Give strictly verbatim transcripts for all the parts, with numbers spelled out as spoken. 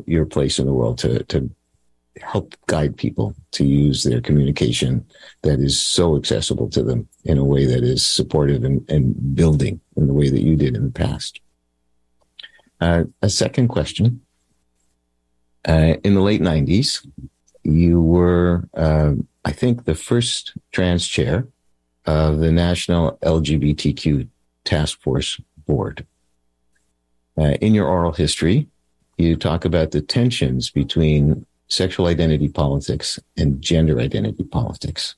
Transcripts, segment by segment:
your place in the world to, to help guide people to use their communication that is so accessible to them in a way that is supportive and, and building in the way that you did in the past. Uh, a second question. Uh, in the late nineties, you were, uh, I think, the first trans chair of the National L G B T Q Task Force Board. Uh, in your oral history, you talk about the tensions between sexual identity politics and gender identity politics.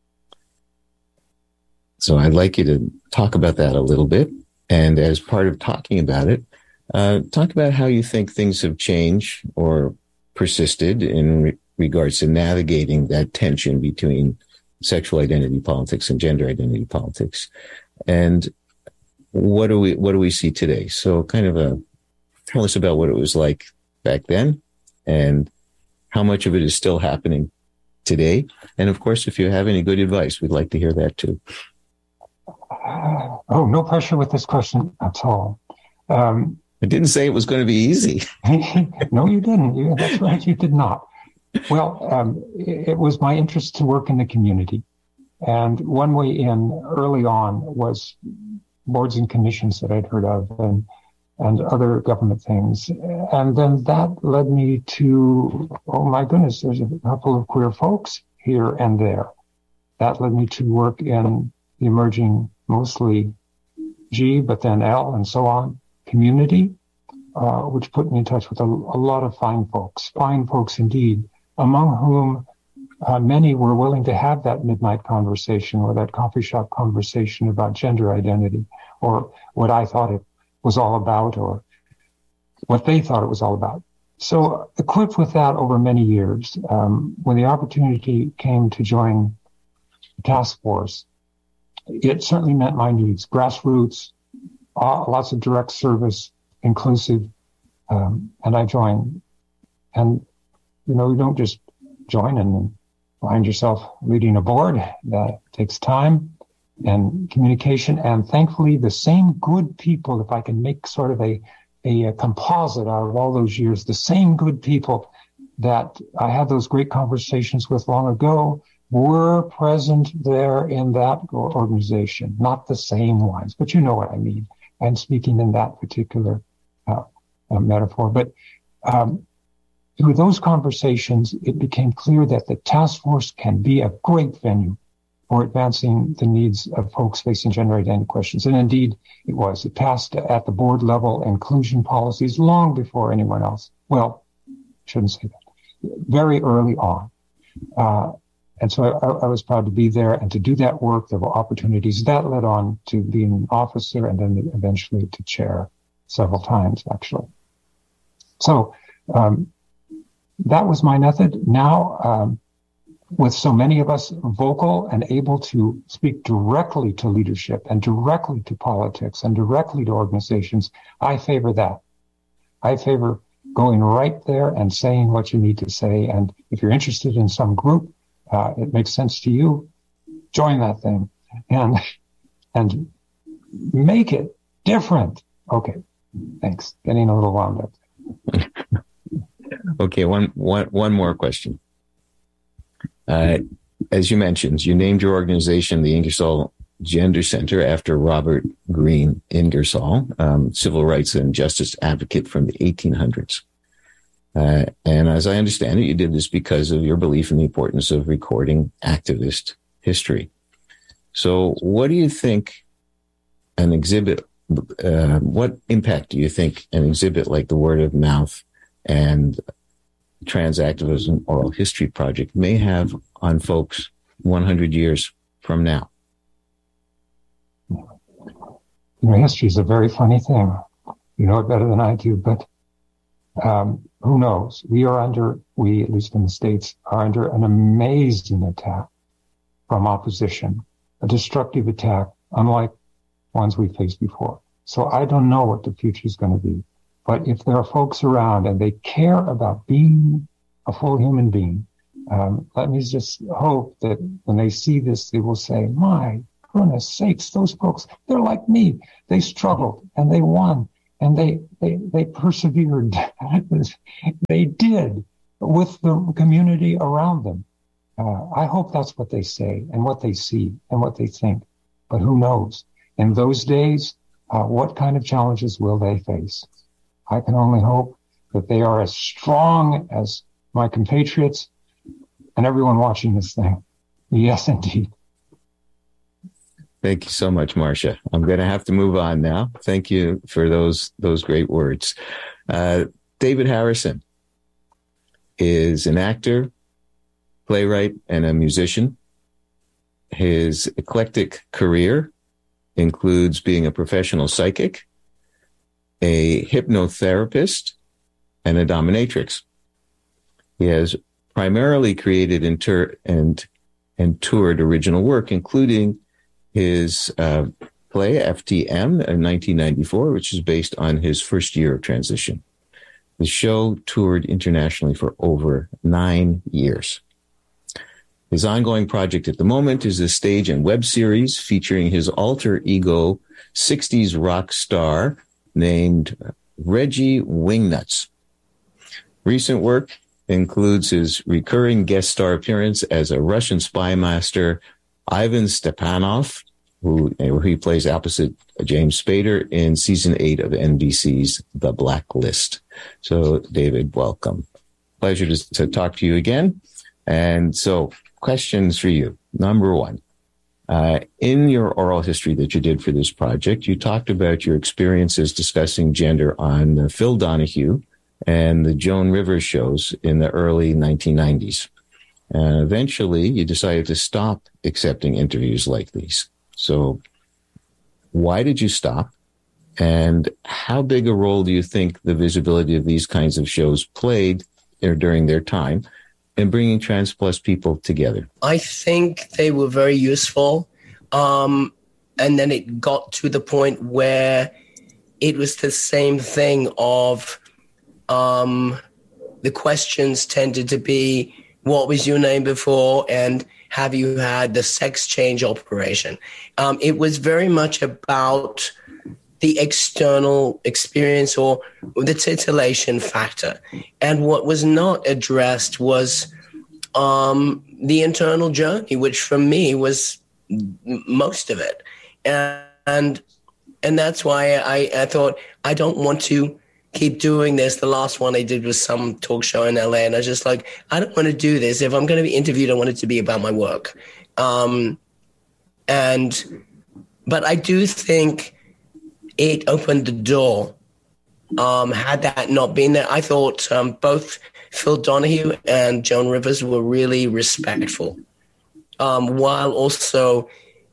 So I'd like you to talk about that a little bit. And as part of talking about it, uh, talk about how you think things have changed or persisted in re- regards to navigating that tension between sexual identity politics and gender identity politics. And what do we, what do we see today? So kind of a, tell us about what it was like back then and how much of it is still happening today. And of course, if you have any good advice, we'd like to hear that too. Uh, oh, no pressure with this question at all. Um, I didn't say it was going to be easy. No, you didn't. You, that's right. You did not. Well, um, it, it was my interest to work in the community. And one way in early on was boards and commissions that I'd heard of and, and other government things. And then that led me to, oh my goodness, there's a couple of queer folks here and there. That led me to work in the emerging, mostly G, but then L and so on, community, uh, which put me in touch with a, a lot of fine folks, fine folks indeed, among whom uh, many were willing to have that midnight conversation or that coffee shop conversation about gender identity or what I thought it was all about or what they thought it was all about. So equipped with that over many years, um, when the opportunity came to join the task force, it certainly met my needs. Grassroots, uh, lots of direct service, inclusive, um, and I joined. And, you know, you don't just join and find yourself leading a board. That takes time and communication. And thankfully, the same good people, if I can make sort of a, a, a composite out of all those years, the same good people that I had those great conversations with long ago were present there in that organization, not the same ones, but you know what I mean. I'm speaking in that particular uh, uh, metaphor. But um, through those conversations, it became clear that the task force can be a great venue for advancing the needs of folks facing gender identity questions. And indeed, it was. It passed at the board level inclusion policies long before anyone else. Well, shouldn't say that. Very early on. Uh, And so I, I was proud to be there and to do that work. There were opportunities that led on to being an officer and then eventually to chair several times, actually. So um, that was my method. Now, um, with so many of us vocal and able to speak directly to leadership and directly to politics and directly to organizations, I favor that. I favor going right there and saying what you need to say. And if you're interested in some group, Uh, it makes sense to you, join that thing and, and make it different. Okay. Thanks. Getting a little wound up. Okay. One, one, one more question. Uh, as you mentioned, you named your organization the Ingersoll Gender Center after Robert Greene Ingersoll, um, civil rights and justice advocate from the eighteen hundreds. Uh, and as I understand it, you did this because of your belief in the importance of recording activist history. So what do you think an exhibit, uh, what impact do you think an exhibit like the Word of Mouth and Trans Activism Oral History Project may have on folks one hundred years from now? You know, history is a very funny thing. You know it better than I do, but Um, who knows? We are under, we, at least in the States, are under an amazing attack from opposition, a destructive attack, unlike ones we faced before. So I don't know what the future is going to be. But if there are folks around and they care about being a full human being, um, let me just hope that when they see this, they will say, my goodness sakes, those folks, they're like me. They struggled and they won. And they, they, they persevered. They did with the community around them. Uh, I hope that's what they say and what they see and what they think. But who knows? In those days, uh, what kind of challenges will they face? I can only hope that they are as strong as my compatriots and everyone watching this thing. Yes, indeed. Thank you so much, Marcia. I'm going to have to move on now. Thank you for those those great words. Uh, David Harrison is an actor, playwright, and a musician. His eclectic career includes being a professional psychic, a hypnotherapist, and a dominatrix. He has primarily created and, tur- and, and toured original work, including his uh, play F T M in nineteen ninety-four, which is based on his first year of transition. The show toured internationally for over nine years. His ongoing project at the moment is a stage and web series featuring his alter ego sixties rock star named Reggie Wingnuts. Recent work includes his recurring guest star appearance as a Russian spy master, Ivan Stepanov, who, who he plays opposite James Spader in season eight of N B C's The Blacklist. So, David, welcome. Pleasure to, to talk to you again. And so, questions for you. Number one, uh, in your oral history that you did for this project, you talked about your experiences discussing gender on uh, Phil Donahue and the Joan Rivers shows in the early nineteen nineties. And eventually, you decided to stop accepting interviews like these. So why did you stop? And how big a role do you think the visibility of these kinds of shows played or during their time in bringing trans plus people together? I think they were very useful. Um, and then it got to the point where it was the same thing of um, the questions tended to be, what was your name before? And have you had the sex change operation? Um, it was very much about the external experience or the titillation factor. And what was not addressed was um, the internal journey, which for me was most of it. And and, and that's why I, I thought, I don't want to keep doing this. The last one I did was some talk show in L A, and I was just like, I don't want to do this. If I'm going to be interviewed, I want it to be about my work. Um, and, but I do think it opened the door. Um, had that not been there, I thought um, both Phil Donahue and Joan Rivers were really respectful, um, while also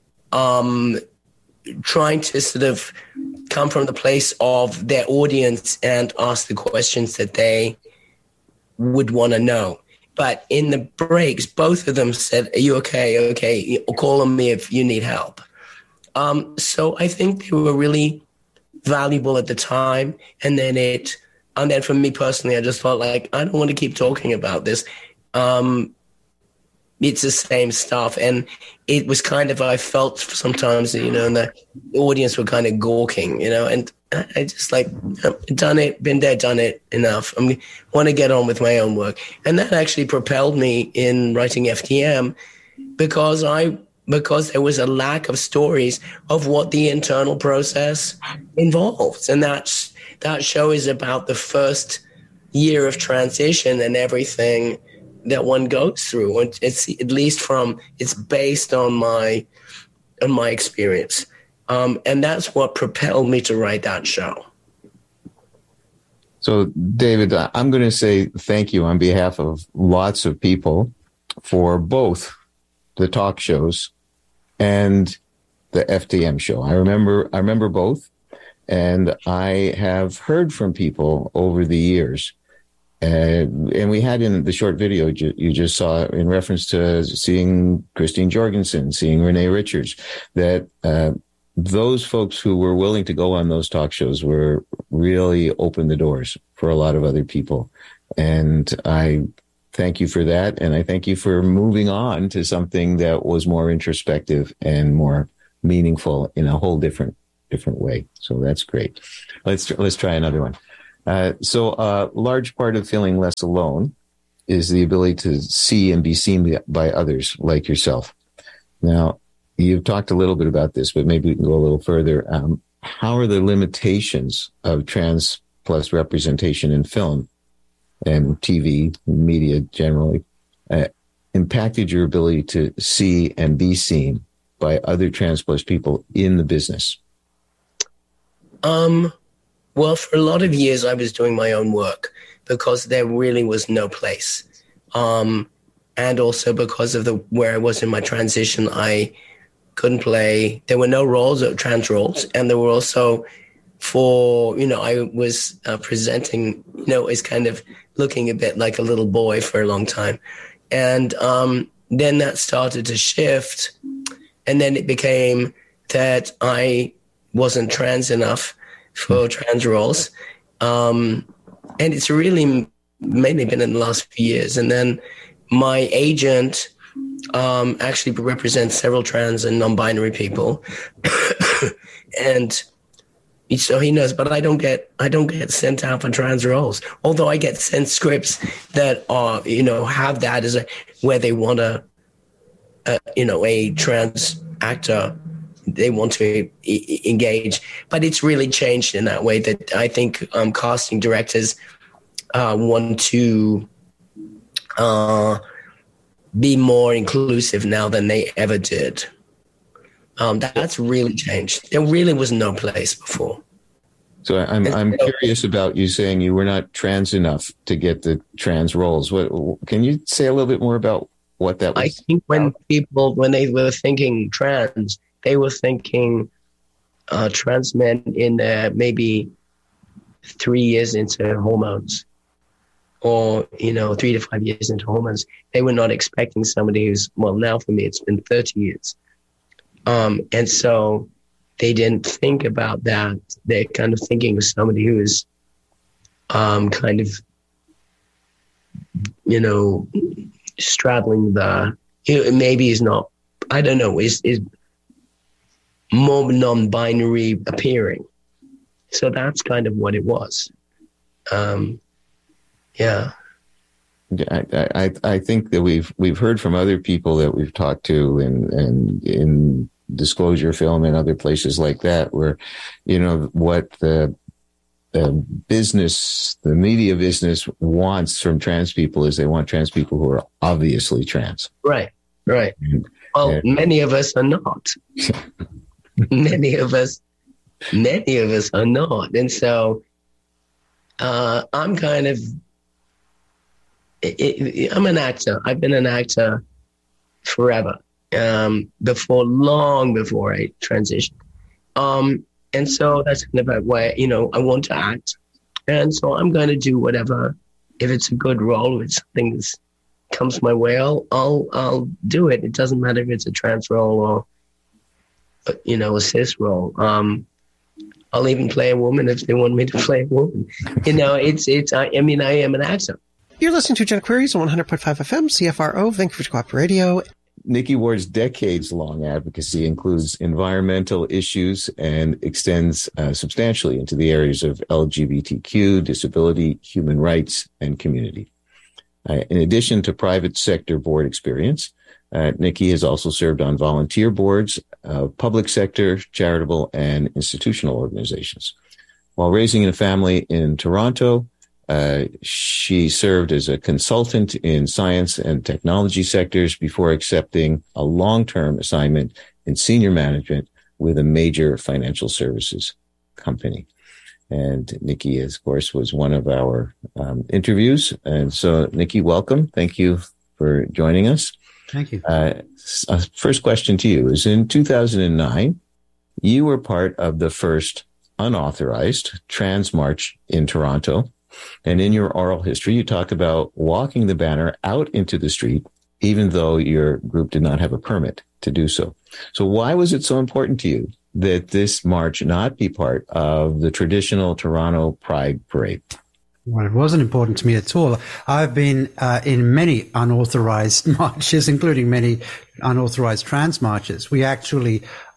um, trying to sort of come from the place of their audience and ask the questions that they would want to know. But in the breaks, both of them said, are you okay? Okay, call on me if you need help. Um, so I think they were really valuable at the time. And then it, and then for me personally, I just felt like, I don't want to keep talking about this. Um, it's the same stuff. And it was kind of, I felt sometimes, you know, and the audience were kind of gawking, you know, and I just like, done it, been there, done it, enough. I want to get on with my own work. And that actually propelled me in writing F T M because I, because there was a lack of stories of what the internal process involves. And that's, that show is about the first year of transition and everything that one goes through. And it's at least from, it's based on my, on my experience. Um, and that's what propelled me to write that show. So, David, I'm going to say thank you on behalf of lots of people for both the talk shows and the F T M show. I remember, I remember both, and I have heard from people over the years. Uh, and we had in the short video ju- you just saw in reference to seeing Christine Jorgensen, seeing Renee Richards, that uh, those folks who were willing to go on those talk shows were really opened the doors for a lot of other people. And I thank you for that. And I thank you for moving on to something that was more introspective and more meaningful in a whole different different way. So that's great. Let's let's try another one. Uh, so a uh, large part of feeling less alone is the ability to see and be seen by others like yourself. Now, you've talked a little bit about this, but maybe we can go a little further. Um, how are the limitations of trans plus representation in film and T V, media generally, uh, impacted your ability to see and be seen by other trans plus people in the business? Um, well, for a lot of years, I was doing my own work because there really was no place. Um, and also because of the where I was in my transition, I couldn't play. There were no roles, or trans roles. And there were also for, you know, I was uh, presenting, you know, as kind of looking a bit like a little boy for a long time. And um, then that started to shift. And then it became that I wasn't trans enough for trans roles. Um, and it's really mainly been in the last few years. And then my agent um, actually represents several trans and non-binary people. And so he knows, but I don't get, I don't get sent out for trans roles. Although I get sent scripts that are, you know, have that as a, where they want a, a you know, a trans actor they want to e- engage. But it's really changed in that way that I think um, casting directors uh, want to uh, be more inclusive now than they ever did. Um, that's really changed. There really was no place before. So I'm I'm curious about you saying you were not trans enough to get the trans roles. What can you say a little bit more about what that was? I think when people, when they were thinking trans, they were thinking uh, trans men in uh, maybe three years into hormones, or, you know, three to five years into hormones. They were not expecting somebody who's, well, now for me, it's been thirty years. Um, and so they didn't think about that. They're kind of thinking of somebody who is um, kind of, you know, straddling the, you know, maybe is not, I don't know, is is more non-binary appearing. So that's kind of what it was. Um, yeah. I, I I think that we've we've heard from other people that we've talked to in in in Disclosure Film and other places like that, where, you know, what the the business, the media business wants from trans people is they want trans people who are obviously trans. Right, right. And, well, and, many of us are not. many of us, many of us are not, and so uh, I'm kind of. It, it, I'm an actor. I've been an actor forever, um, before, long before I transitioned. Um, and so that's kind of why, you know, I want to act. And so I'm going to do whatever. If it's a good role, if it's something that comes my way, I'll, I'll, I'll do it. It doesn't matter if it's a trans role or, you know, a cis role. Um, I'll even play a woman if they want me to play a woman. You know, it's, it's, I, I mean, I am an actor. You're listening to Gen Queries on one hundred point five F M, C F R O, Vancouver Co-op Radio. Nikki Ward's decades-long advocacy includes environmental issues and extends uh, substantially into the areas of L G B T Q, disability, human rights, and community. Uh, in addition to private sector board experience, uh, Nikki has also served on volunteer boards of public sector, charitable, and institutional organizations. While raising a family in Toronto, Uh, she served as a consultant in science and technology sectors before accepting a long-term assignment in senior management with a major financial services company. And Nikki, of course, was one of our um, interviews. And so, Nikki, welcome. Thank you for joining us. Thank you. Uh, first question to you is, in two thousand nine, you were part of the first unauthorized trans march in Toronto. And in your oral history, you talk about walking the banner out into the street, even though your group did not have a permit to do so. So why was it so important to you that this march not be part of the traditional Toronto Pride Parade? Well, it wasn't important to me at all. I've been uh, in many unauthorized marches, including many unauthorized trans marches. We actually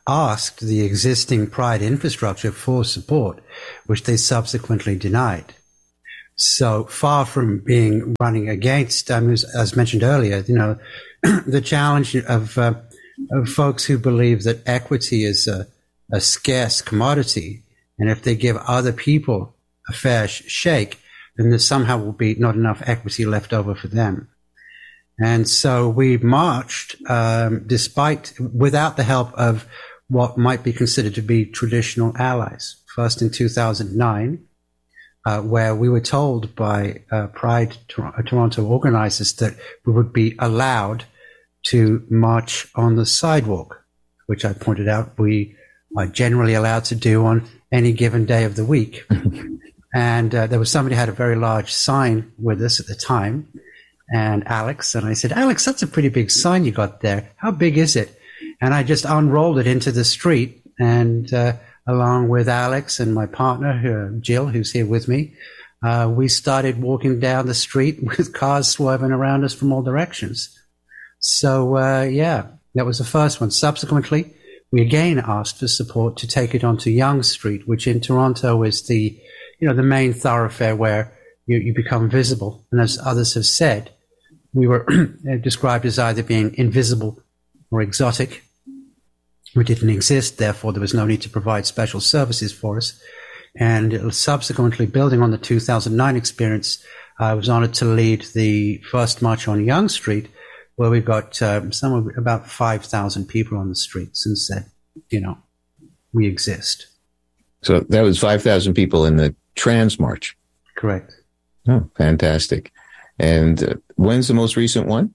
asked the existing Pride infrastructure for support, which they subsequently denied. So far from being running against, um, as, as mentioned earlier, you know, the challenge of, uh, of folks who believe that equity is a, a scarce commodity, and if they give other people a fair sh- shake, then there somehow will be not enough equity left over for them. And so we marched, um, despite, without the help of what might be considered to be traditional allies. First in two thousand nine, uh, where we were told by uh, Pride Tor- Toronto organizers that we would be allowed to march on the sidewalk, which I pointed out we are generally allowed to do on any given day of the week. And uh, there was somebody who had a very large sign with us at the time, and Alex, and I said, Alex, that's a pretty big sign you got there. How big is it? And I just unrolled it into the street, and uh, along with Alex and my partner, who, Jill, who's here with me, uh, we started walking down the street with cars swerving around us from all directions. So, uh, yeah, that was the first one. Subsequently, we again asked for support to take it onto Yonge Street, which in Toronto is the, you know, the main thoroughfare where you, you become visible. And as others have said, we were described as either being invisible or exotic. We didn't exist, therefore there was no need to provide special services for us. And subsequently, building on the two thousand nine experience, I was honored to lead the first march on Yonge Street, where we got um, somewhere about five thousand people on the streets and said, you know, we exist. So that was five thousand people in the Trans March. Correct. Oh, fantastic. And uh, when's the most recent one?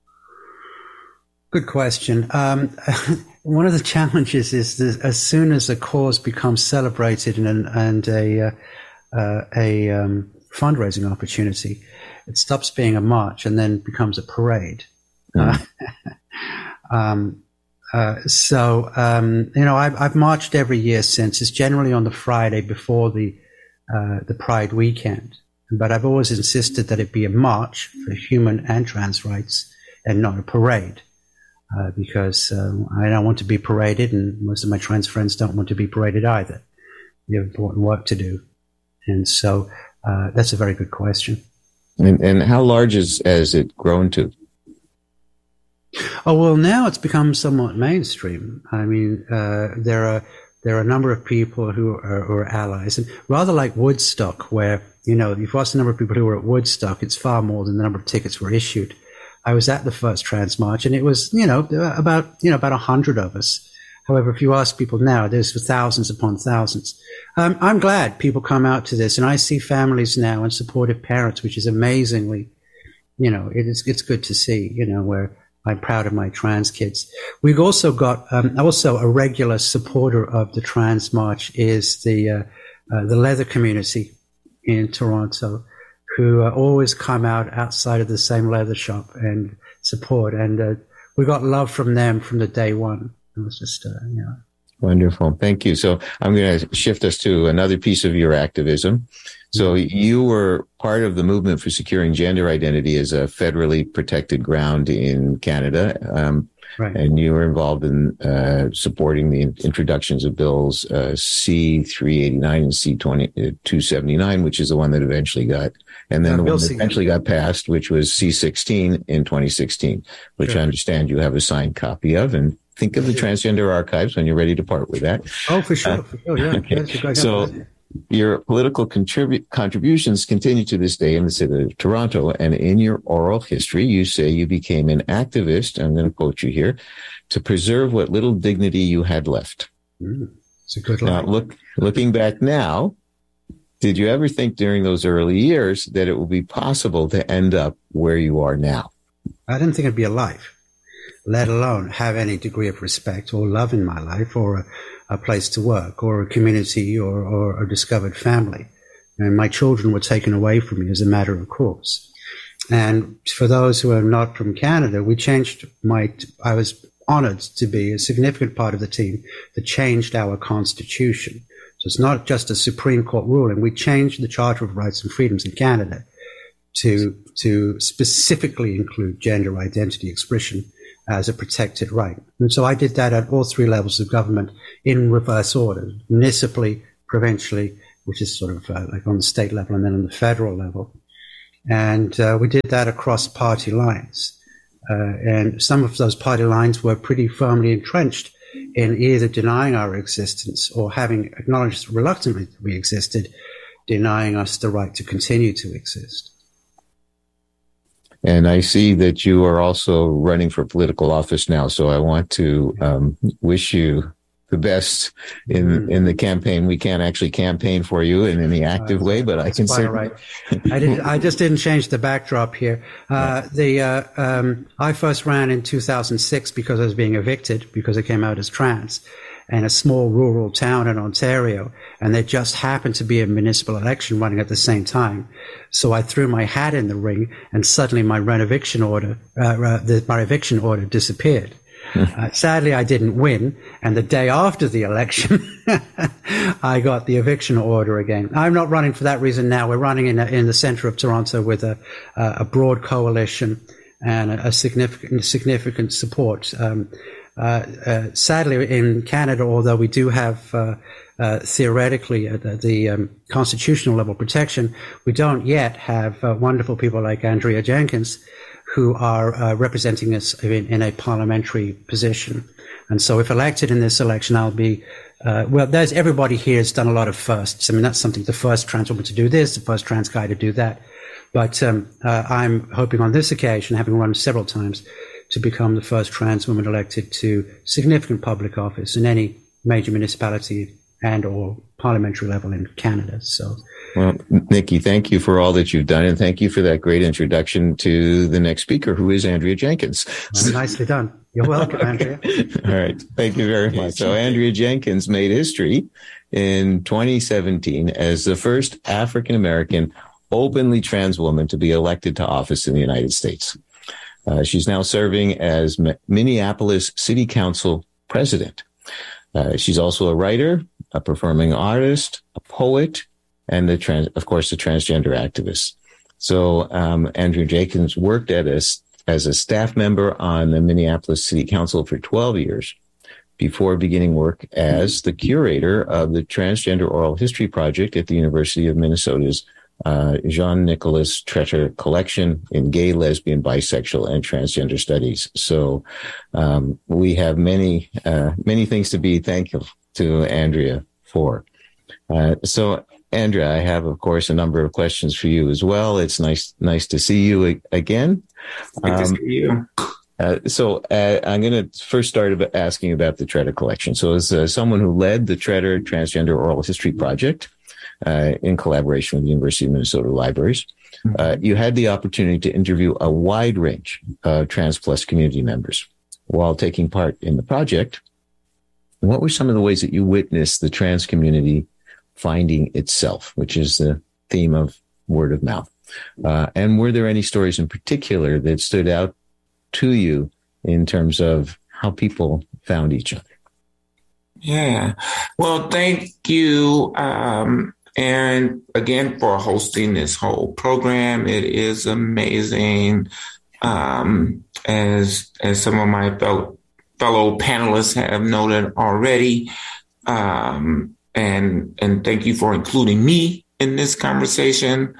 Good question. Um, one of the challenges is that as soon as a cause becomes celebrated and, and a, uh, uh, a um, fundraising opportunity, it stops being a march and then becomes a parade. Mm. Uh, um, uh, so, um, you know, I've, I've marched every year since. It's generally on the Friday before the uh, the Pride weekend. But I've always insisted that it be a march for human and trans rights and not a parade. Uh, because um, I don't want to be paraded, and most of my trans friends don't want to be paraded either. We have important work to do. And so uh, that's a very good question. And, and how large is, has it grown to? Oh, well, now it's become somewhat mainstream. I mean, uh, there are there are a number of people who are, who are allies. And rather like Woodstock, where, you know, you've asked the number of people who were at Woodstock, it's far more than the number of tickets were issued. I was at the first Trans March, and it was, you know, about, you know, about a hundred of us. However, if you ask people now, there's thousands upon thousands. Um, I'm glad people come out to this, and I see families now and supportive parents, which is amazingly, you know, it is, it's good to see, you know, where I'm proud of my trans kids. We've also got, um, also a regular supporter of the Trans March is the, uh, uh, the leather community in Toronto, who uh, always come out outside of the same leather shop and support. And uh, we got love from them from the day one. It was just, uh, you know. Wonderful. Thank you. So I'm going to shift us to another piece of your activism. So you were part of the movement for securing gender identity as a federally protected ground in Canada. Um, Right. And you were involved in uh, supporting the introductions of bills uh, C three eighty-nine and C two seventy-nine, which is the one that eventually got, and then uh, the Bill one that C. eventually got passed, which was C sixteen in twenty sixteen, which Sure. I understand you have a signed copy of. And think of the Transgender Archives when you're ready to part with that. Oh, for sure. Uh, for sure. Yeah. okay. Yes, you're So your political contribu- contributions continue to this day in the city of Toronto. And in your oral history, you say you became an activist, I'm going to quote you here, to preserve what little dignity you had left. Mm, it's a good Now, line. look, looking back now, did you ever think during those early years that it would be possible to end up where you are now? I didn't think I'd be alive, let alone have any degree of respect or love in my life, or a, a place to work, or a community, or, or a discovered family. And my children were taken away from me as a matter of course. And for those who are not from Canada, we changed my, I was honored to be a significant part of the team that changed our constitution. So it's not just a Supreme Court ruling. We changed the Charter of Rights and Freedoms in Canada to, to specifically include gender identity expression as a protected right. And so I did that at all three levels of government in reverse order, municipally, provincially, which is sort of uh, like on the state level, and then on the federal level. And uh, we did that across party lines. Uh, and some of those party lines were pretty firmly entrenched in either denying our existence or having acknowledged reluctantly that we existed, denying us the right to continue to exist. And I see that you are also running for political office now. So I want to um, wish you the best in mm-hmm. in the campaign. We can't actually campaign for you in any active uh, way, but I can certainly. Right. I didn't. I just didn't change the backdrop here. Uh, yeah. The uh, um, I first ran in two thousand six because I was being evicted because I came out as trans in a small rural town in Ontario, and there just happened to be a municipal election running at the same time. So I threw my hat in the ring, and suddenly my rent eviction order, uh, uh, the, my eviction order disappeared. Uh, sadly, I didn't win, and the day after the election, I got the eviction order again. I'm not running for that reason now. We're running in a, in the center of Toronto with a a broad coalition and a, a significant significant support. Um, uh, uh, sadly, in Canada, although we do have uh, uh, theoretically uh, the, the um, constitutional level protection, we don't yet have uh, wonderful people like Andrea Jenkins, who are uh, representing us in, in a parliamentary position. And so if elected in this election, I'll be, uh, well, there's everybody here has done a lot of firsts. I mean, that's something, the first trans woman to do this, the first trans guy to do that. But um, uh, I'm hoping on this occasion, having run several times, to become the first trans woman elected to significant public office in any major municipality and or parliamentary level in Canada. So, well, Nikki, thank you for all that you've done, and thank you for that great introduction to the next speaker, who is Andrea Jenkins. Well, nicely done. You're welcome, Andrea. All right. Thank you very much. So Andrea Jenkins made history in twenty seventeen as the first African-American openly trans woman to be elected to office in the United States. Uh, she's now serving as M- Minneapolis City Council president. Uh, she's also a writer, a performing artist, a poet, and the trans, of course, a transgender activist. So um, Andrea Jenkins worked at a, as a staff member on the Minneapolis City Council for twelve years before beginning work as the curator of the Transgender Oral History Project at the University of Minnesota's uh, Jean-Nicolas Tretter Collection in Gay, Lesbian, Bisexual, and Transgender Studies. So um, we have many, uh, many things to be thankful to Andrea for. Uh, so, Andrea, I have, of course, a number of questions for you as well. It's nice, nice to see you a- again. Good um, to see you. Uh, so uh, I'm going to first start about asking about the Tretter Collection. So as uh, someone who led the Tretter Transgender Oral History Project uh, in collaboration with the University of Minnesota Libraries, mm-hmm. uh, you had the opportunity to interview a wide range of Trans Plus community members. While taking part in the project, what were some of the ways that you witnessed the trans community finding itself, which is the theme of word of mouth? Uh, and were there any stories in particular that stood out to you in terms of how people found each other? Yeah. Well, thank you, um, Aaron, again, for hosting this whole program. It is amazing. Um, as, as some of my fellow, fellow panelists have noted already. Um, and, and thank you for including me in this conversation.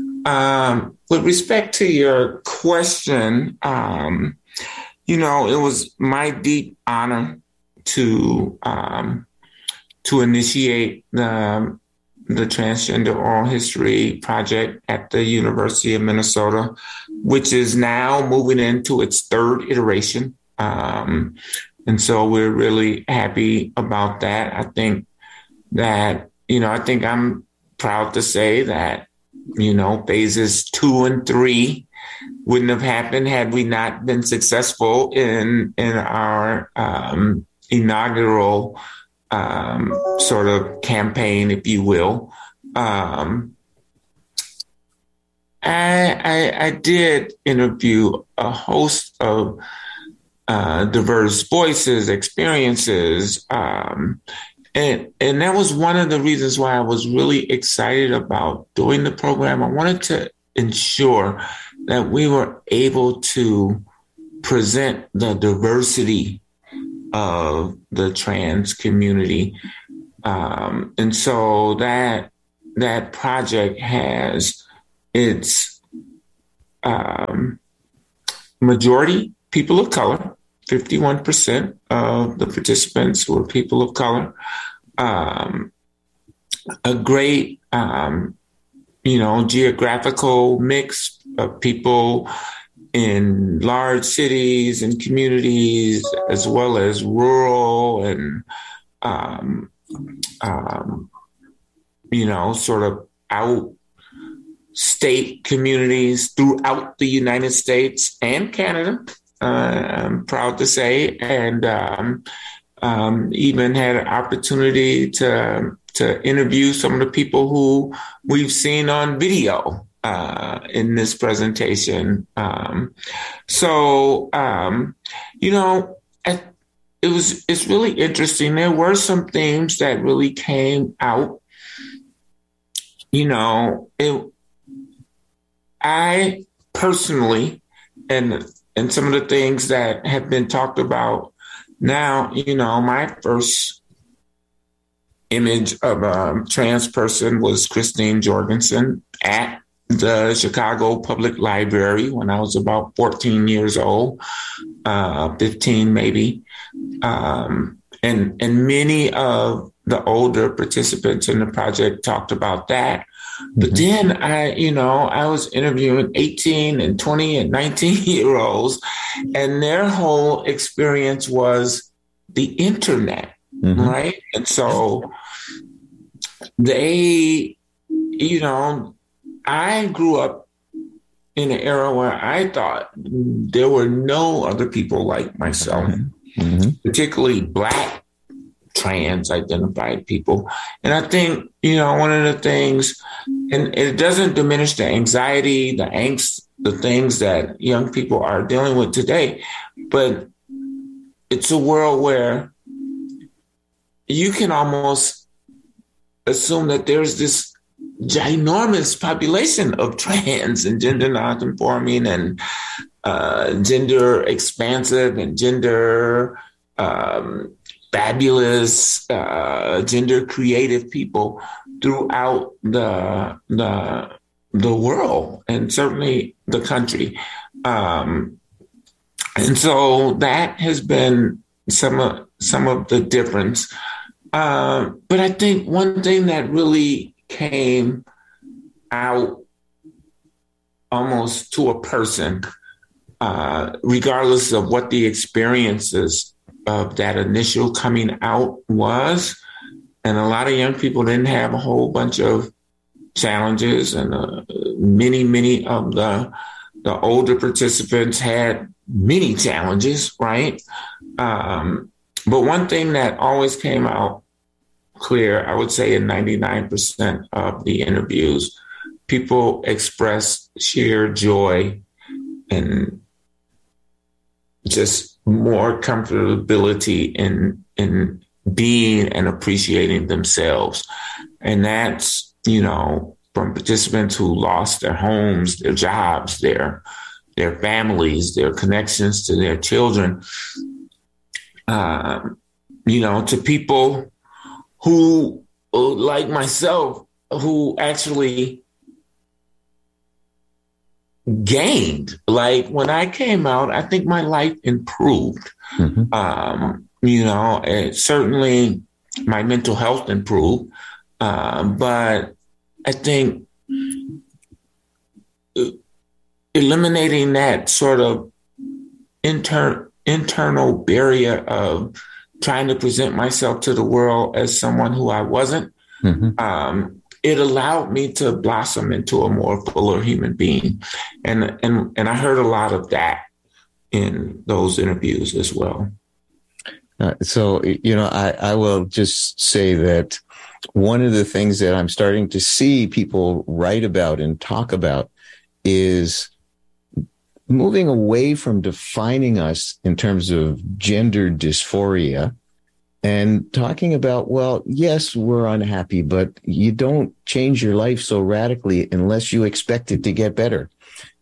Um, with respect to your question, um, you know, it was my deep honor to, um, to initiate the, the Transgender Oral History Project at the University of Minnesota, which is now moving into its third iteration. Um, and so we're really happy about that. I think that, you know, I think I'm proud to say that, you know, phases two and three wouldn't have happened had we not been successful in, in our, um, inaugural, um, sort of campaign, if you will. Um, I, I, I did interview a host of, uh, diverse voices, experiences, um, And and that was one of the reasons why I was really excited about doing the program. I wanted to ensure that we were able to present the diversity of the trans community. Um, and so that that project has its um, majority people of color. fifty-one percent of the participants were people of color. Um, a great, um, you know, geographical mix of people in large cities and communities, as well as rural and, um, um, you know, sort of out state communities throughout the United States and Canada, uh, I'm proud to say, and um, um, even had an opportunity to, to interview some of the people who we've seen on video Uh, in this presentation. Um, so, um, you know, it was, it's really interesting. There were some themes that really came out. You know, it, I personally, and, and some of the things that have been talked about now, you know, my first image of a trans person was Christine Jorgensen at the Chicago Public Library when I was about fourteen years old, uh, fifteen maybe. Um, and, and many of the older participants in the project talked about that. But mm-hmm. then I, you know, I was interviewing eighteen and twenty and nineteen year olds, and their whole experience was the internet, mm-hmm. right? And so they, you know, I grew up in an era where I thought there were no other people like myself, mm-hmm. particularly Black trans identified people. And I think, you know, one of the things, and it doesn't diminish the anxiety, the angst, the things that young people are dealing with today, but it's a world where you can almost assume that there's this ginormous population of trans and gender nonconforming and uh, gender expansive and gender um, fabulous, uh, gender creative people throughout the the the world and certainly the country. Um, and so that has been some of some of the difference. Uh, but I think one thing that really came out almost to a person, uh, regardless of what the experiences of that initial coming out was. And a lot of young people didn't have a whole bunch of challenges, and uh, many, many of the, the older participants had many challenges, right? Um, but one thing that always came out clear, I would say in ninety-nine percent of the interviews, people express sheer joy and just more comfortability in in being and appreciating themselves. And that's, you know, from participants who lost their homes, their jobs, their their families, their connections to their children, um, you know, to people who, like myself, who actually gained. Like when I came out, I think my life improved. Mm-hmm. Um, you know, it, certainly my mental health improved. Uh, but I think eliminating that sort of inter- internal barrier of trying to present myself to the world as someone who I wasn't, mm-hmm. um, it allowed me to blossom into a more fuller human being. And, and, and I heard a lot of that in those interviews as well. Uh, so, you know, I, I will just say that one of the things that I'm starting to see people write about and talk about is moving away from defining us in terms of gender dysphoria and talking about, well, yes, we're unhappy, but you don't change your life so radically unless you expect it to get better.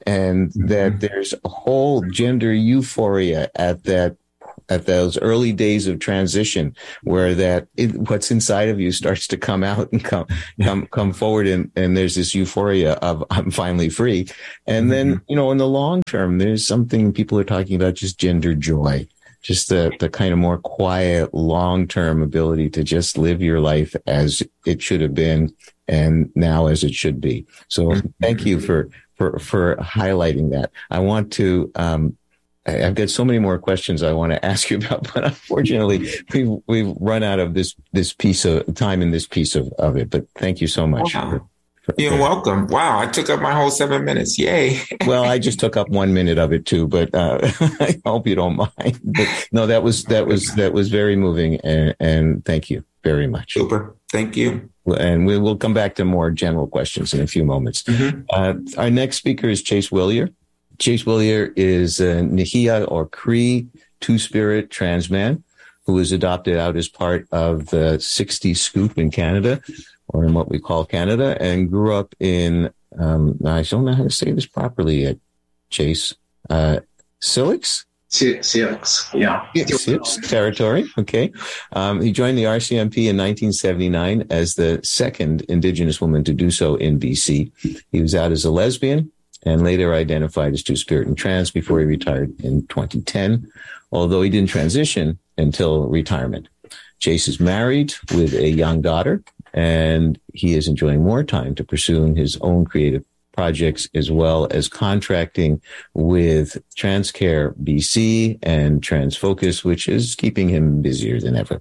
and mm-hmm. that there's a whole gender euphoria at that at those early days of transition, where that it, what's inside of you starts to come out and come come come forward, and, and there's this euphoria of I'm finally free. And mm-hmm. then, you know, in the long term, there's something people are talking about, just gender joy, just the the kind of more quiet, long term ability to just live your life as it should have been, and now as it should be. So mm-hmm. thank you for for for highlighting that. I want to. Um, I've got so many more questions I want to ask you about, but unfortunately, we've we've run out of this this piece of time in this piece of, of it. But thank you so much. Wow. For, for, You're for, welcome. Wow, I took up my whole seven minutes. Yay! Well, I just took up one minute of it too, but uh, I hope you don't mind. But no, that was that was that was very moving, and, and thank you very much. Super. Thank you. And we will come back to more general questions in a few moments. Mm-hmm. Uh, our next speaker is Chase Willier. Chase Willier is a Nihia or Cree two-spirit trans man who was adopted out as part of the sixties Scoop in Canada, or in what we call Canada, and grew up in, um, I don't know how to say this properly yet, Chase, uh, Syilx? Syilx, yeah. Syilx territory, okay. Um, he joined the R C M P in nineteen seventy-nine as the second Indigenous woman to do so in B C. He was out as a lesbian, and later identified as two-spirit and trans before he retired in twenty ten, although he didn't transition until retirement. Chase is married with a young daughter, and he is enjoying more time to pursuing his own creative projects, as well as contracting with TransCare B C and TransFocus, which is keeping him busier than ever.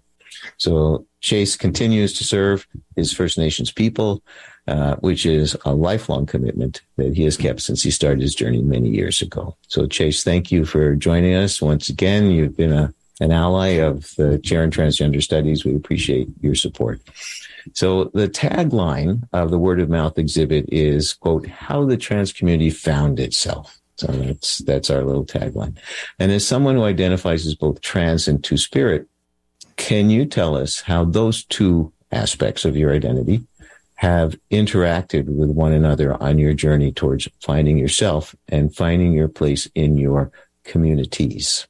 So Chase continues to serve his First Nations people, Uh, which is a lifelong commitment that he has kept since he started his journey many years ago. So, Chase, thank you for joining us once again. You've been a, an ally of the Chair in Transgender Studies. We appreciate your support. So, the tagline of the Word of Mouth exhibit is, quote, how the trans community found itself. So that's that's our little tagline. And as someone who identifies as both trans and two-spirit, can you tell us how those two aspects of your identity have interacted with one another on your journey towards finding yourself and finding your place in your communities?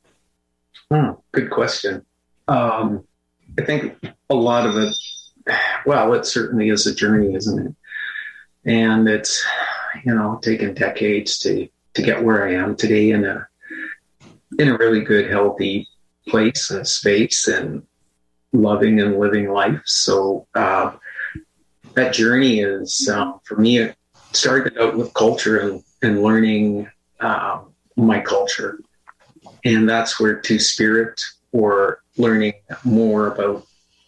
Hmm, good question. Um, I think a lot of it, well, it certainly is a journey, isn't it? And it's, you know, taken decades to, to get where I am today in a, in a really good, healthy place and space and loving and living life. So, uh, that journey is, um, for me, it started out with culture and, and learning uh, my culture. And that's where two-spirit, or learning more about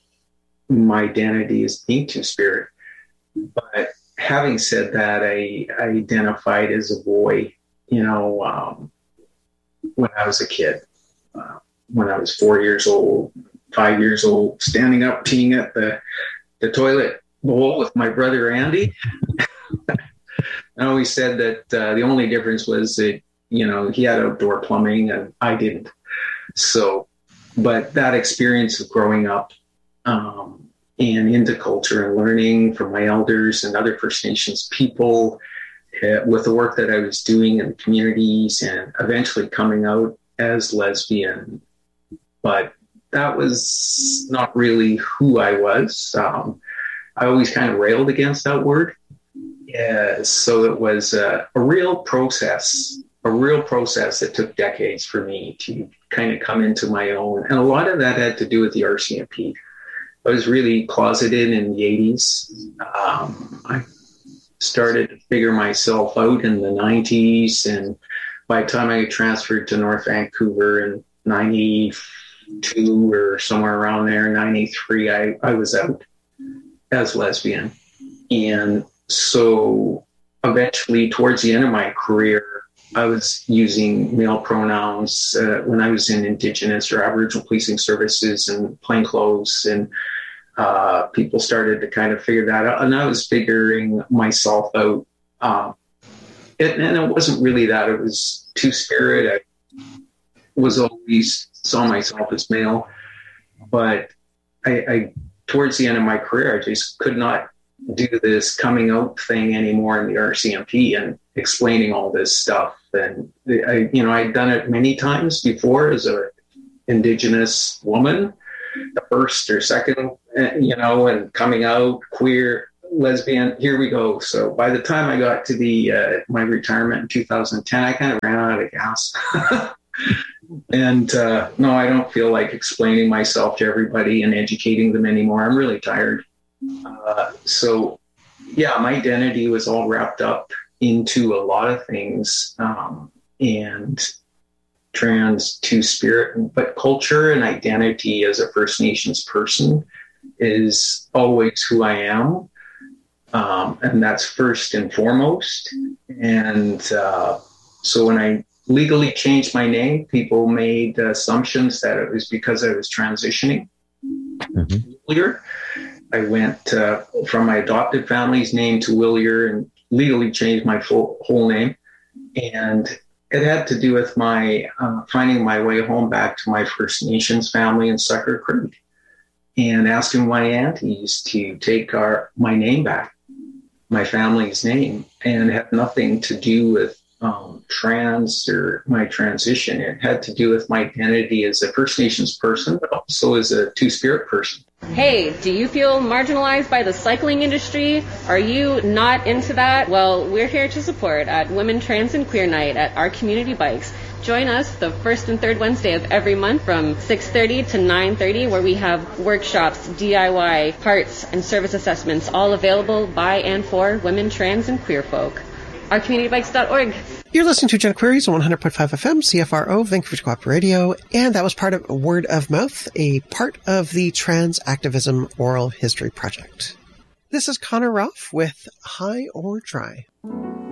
my identity as being two-spirit. But having said that, I, I identified as a boy, you know, um, when I was a kid, uh, when I was four years old, five years old, standing up, peeing at the, the toilet bowl with my brother Andy. I always said that uh, the only difference was that, you know, he had outdoor plumbing and I didn't. So, but that experience of growing up um, and into culture and learning from my elders and other First Nations people, uh, with the work that I was doing in the communities, and eventually coming out as lesbian. But that was not really who I was. Um, I always kind of railed against that word. Yeah, so it was a, a real process, a real process that took decades for me to kind of come into my own. And a lot of that had to do with the R C M P. I was really closeted in the eighties. Um, I started to figure myself out in the nineties. And by the time I transferred to North Vancouver in ninety-two or somewhere around there, ninety-three, I, I was out as lesbian. And so eventually, towards the end of my career, I was using male pronouns uh, when I was in Indigenous or Aboriginal policing services and plainclothes, and uh, people started to kind of figure that out. And I was figuring myself out. Um, it, and it wasn't really that. It was two-spirit. I was always saw myself as male. But I, I towards the end of my career, I just could not do this coming out thing anymore in the R C M P. And explaining all this stuff. And I, you know, I'd done it many times before as a Indigenous woman, the first or second, you know, and coming out, queer, lesbian, here we go. So by the time I got to the uh, my retirement in two thousand ten, I kind of ran out of gas. And uh, no, I don't feel like explaining myself to everybody and educating them anymore. I'm really tired. Uh, so yeah, my identity was all wrapped up into a lot of things, um, and trans, two-spirit, but culture and identity as a First Nations person is always who I am. Um, and that's first and foremost. And uh, so when I legally changed my name, people made assumptions that it was because I was transitioning. Mm-hmm. Earlier, I went uh, from my adopted family's name to Willier and legally changed my full, whole name. And it had to do with my uh, finding my way home back to my First Nations family in Sucker Creek and asking my aunties to take our my name back, my family's name, and it had nothing to do with um, trans or my transition. It had to do with my identity as a First Nations person, but also as a Two-Spirit person. Hey, do you feel marginalized by the cycling industry? Are you not into that? Well, we're here to support at Women, Trans, and Queer Night at our community bikes. Join us the first and third Wednesday of every month from six thirty to nine thirty, where we have workshops, D I Y, parts, and service assessments, all available by and for women, trans, and queer folk. our community bikes dot org. You're listening to Gen Queries on one hundred point five F M, C F R O, Vancouver Co-op Radio, and that was part of Word of Mouth, a part of the Trans Activism Oral History Project. This is Connor Ralph with High or Dry.